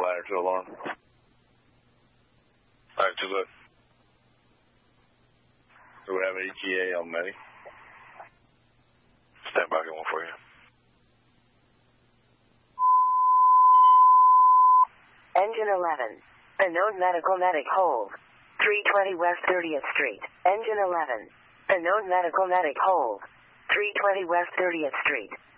ladder to alarm. All right, too good. Do we have ETA on May? Stand by, get one for you. Engine 11. Unknown medical medic hold. 320 West 30th Street. Engine 11. Unknown medical medic hold. 320 West 30th Street.